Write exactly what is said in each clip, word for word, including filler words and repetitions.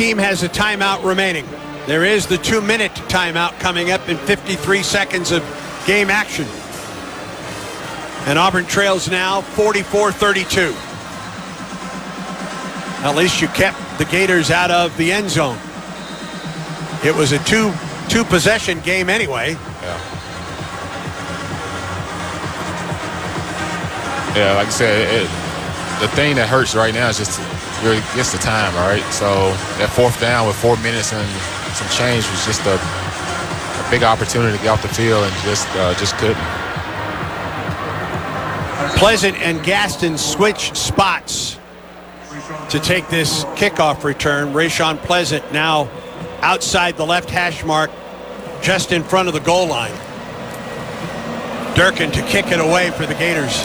team has a timeout remaining. There is the two-minute timeout coming up in fifty-three seconds of game action. And Auburn trails now forty-four thirty-two. At least you kept the Gators out of the end zone. It was a two two possession game anyway. Yeah. Yeah, like I said, it, the thing that hurts right now is just really gets the time, all right? So that fourth down with four minutes and some change was just a, a big opportunity to get off the field and just uh, just couldn't. Pleasant and Gaston switch spots to take this kickoff return. Rayshon Pleasant now outside the left hash mark, just in front of the goal line. Durkin to kick it away for the Gators.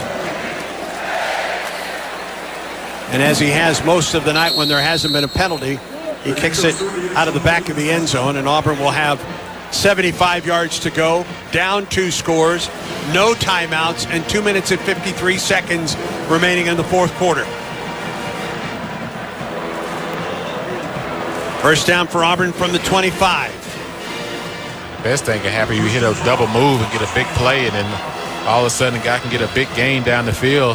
And as he has most of the night when there hasn't been a penalty, he kicks it out of the back of the end zone, and Auburn will have seventy-five yards to go, down two scores, no timeouts, and two minutes and fifty-three seconds remaining in the fourth quarter. First down for Auburn from the twenty-five. Best thing can happen, you hit a double move and get a big play, and then all of a sudden a guy can get a big gain down the field.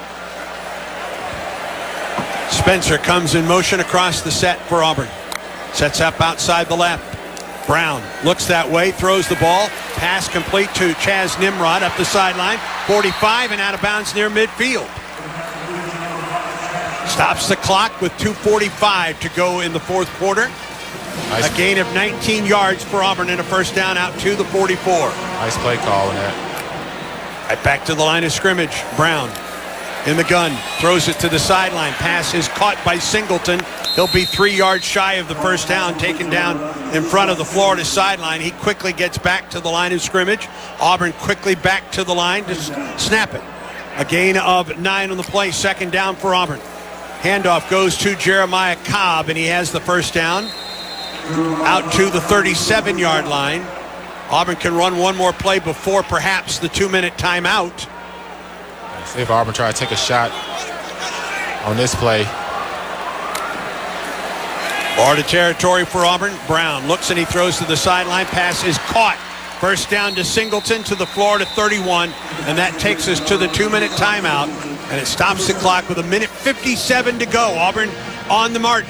Spencer comes in motion across the set for Auburn. Sets up outside the left. Brown looks that way, throws the ball. Pass complete to Chaz Nimrod up the sideline. forty-five and out of bounds near midfield. Stops the clock with two forty-five to go in the fourth quarter. Nice. A gain of nineteen yards for Auburn and a first down out to the forty-four. Nice play call in that. Right back to the line of scrimmage. Brown in the gun, throws it to the sideline. Pass is caught by Singleton. He'll be three yards shy of the first down, taken down in front of the Florida sideline. He quickly gets back to the line of scrimmage. Auburn quickly back to the line to snap it. A gain of nine on the play, second down for Auburn. Handoff goes to Jeremiah Cobb, and he has the first down out to the thirty-seven yard line. Auburn can run one more play before perhaps the two-minute timeout. See if Auburn try to take a shot on this play. Florida territory for Auburn. Brown looks and he throws to the sideline. Pass is caught. First down to Singleton to the Florida thirty-one, and that takes us to the two-minute timeout, and it stops the clock with a minute fifty-seven to go. Auburn on the march